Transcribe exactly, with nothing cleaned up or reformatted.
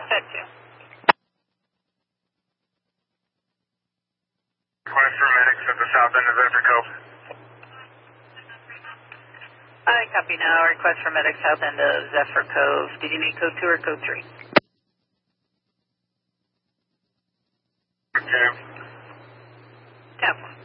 Check two. Request for medics at the south end of Zephyr Cove. I copy now. Request for medics south end of Zephyr Cove. Did you need code two or code three? Two. Ten.